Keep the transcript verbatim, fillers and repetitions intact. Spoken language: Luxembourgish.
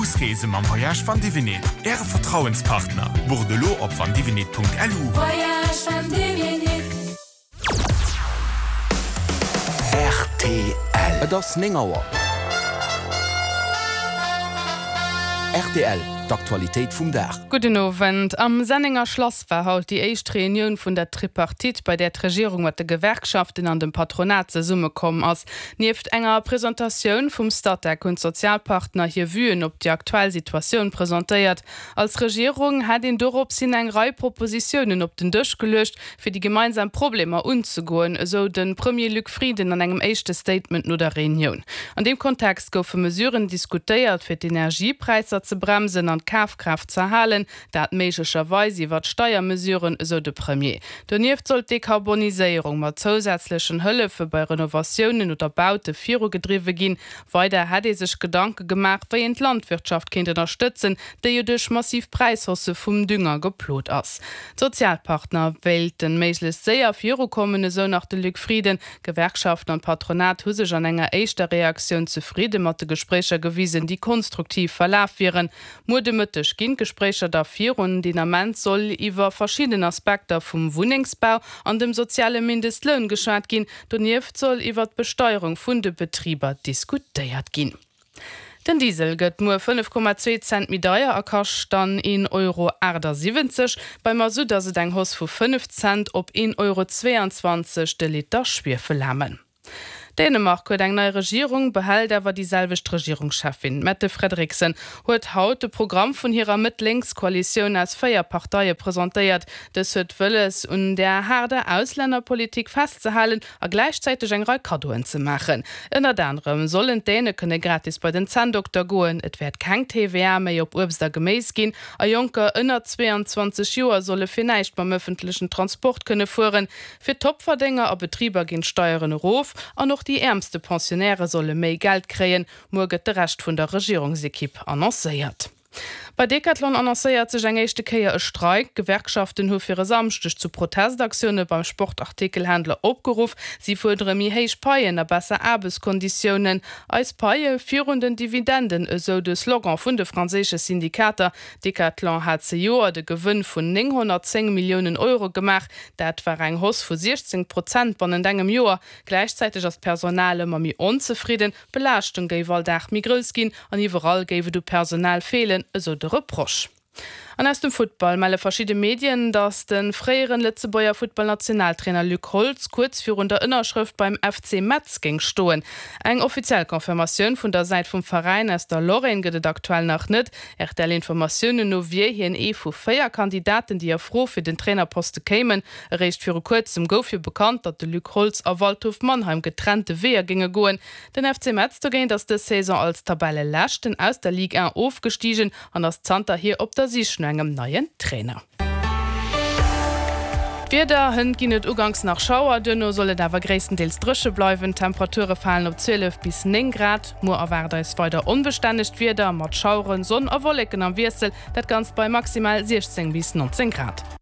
Ausreise am Voyage van Divinet. Ihre Vertrauenspartner. Bordelot op van divinet punkt l u. Voyage van Divinet. R T L. Das Ningauer. R T L. D'Aktualitéit vum Dach. Guten Abend. Am Senninger Schloss war haut die eischchte Reunion vun der Tripartit, bei der Regierung mat de Gewerkschaften an dem Patronat ze Summe kom ass. Nieft enger Präsentatiun vum Stadtdeck und Sozialpartner hier wüen op die aktuelle Situation präsentiert. Als Regierung hat den Dorop sinn eng Reihe Propositionen op den Dusch gelöscht, fir die gemeinsamen Probleme unzugoen, so den Premier Luc Frieden an engem eischchte Statement no der Reunion. An dem Kontext goufe Mesuren diskutiert fir d' Energiepreiser ze bremsen an Kaufkraft zerhalen, dat méigerweise iwwer Steuermesuren so de Premier. Donieft soll Dekarbonisierung mat zusätzlichen Hëllefe bei Renovationen oder Baute Viro gedriwe gin, weiter hat er sich Gedanke gemacht, wie ent Landwirtschaft kind unterstützen, der jo durch massiv Preishosse vum Dünger geplot ass. Sozialpartner wählten meesles sehr Viro kommende so nach de Luc Frieden, Gewerkschaften und Patronat husech an enger eischter Reaktion zufrieden mat de Gespräche gewiesen, die konstruktiv verlaf wären. Mudemëttech ginn Gesprächer dafir und Dynament soll iwwer verschiedene Aspekte vum Wohnungsbau an dem soziale Mindestlohn geschat gin, donieft soll iwwer d' Besteuerung vun de Betrieber diskutiert gin. Den Diesel gëtt nur fünf Komma zwei Cent mit Deier erkascht dann in Euro siebzig, bei Masud se eng Hoss vu fünf Cent op in Euro zweiundzwanzig de Liter Schwefel hammen. Dänemark huet eng neue Regierung behält awer dieselvecht Regierungschefin. Mette Frederiksen huet haut de Programm vun ihrer Mittlingskoalition als Feierparteie präsentiert. Das huet wëlles und der harde Ausländerpolitik festzuhalen a gleichzeitig eng Kadoen zu machen. Inner anderem sollen Däne könne gratis bei den Zahndoktor goen. Et werd kein T V R méi op Obster gemäß gin. A Junker ënner zweiundzwanzig Joer solle vielleicht beim öffentlichen Transport könne fuhren. Für Topverdinger a Betrieber gin Steuern Rof an noch die ärmste Pensionäre solle méi Geld kreen, morget de recht vun der Regierungsekipp annoncéiert. Bei Decathlon annoncéiert sech eng eischchte Keier e Streik. Gewerkschaften hu fir samstech zu Protestaktionune beim Sportartikelhändler opgeruf. Sie fudre mi héich Paien a besser Erbeskonditionen als Paie führenden Dividenden eso de Slogan vun de franzésche Syndikater. Decathlon hat ze Joer de Gewinn vun neunhundertzehn Millionen Euro gemacht. Dat war eng Hoss vu sechzehn Prozent bonnnen engem Joer. Gleichzeitig as Personale ma mi unzufrieden, Belastung géiwwal dach mi grös gin, an iwwerall géwe du Personal fehlen, eso de Reproche. An aus dem Football meile verschiedene Medien, dass den freieren Lützebauer Football-Nationaltrainer Luc Holz kurz für unter Innerschrift beim F C Metz ging stohlen. Eng offiziell Konfirmation von der Seite vom Verein aus der Lorraine geht aktuell noch nicht. Er der Informationen nur wir hier in E vu Feierkandidaten, die er froh für den Trainerposten kämen. Er ist für kurzem Gofir bekannt, dass der Luc Holz auf Waldhof Mannheim getrennte Wehe ginge goen. Den F C Metz zu gehen, dass die Saison als Tabelle lächten aus der Liga eins aufgestiegen und das Zanta hier ob der sie engem neuen Trainer. Wieder hun ginet ugangs nach Schauer dënno solle dawer gréissendeels drsche bleiwen, Temperature fallen op zwölf bis neun Grad, Mo awerder is weiter unbestätigt wieder mat Schauren, Sonn a Wollecken am Wirsel, dat ganz bei maximal sechzehn bis neunzehn Grad.